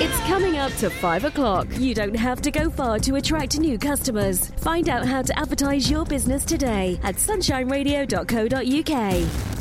It's coming up to 5 o'clock. You don't have to go far to attract new customers. Find out how to advertise your business today at sunshineradio.co.uk.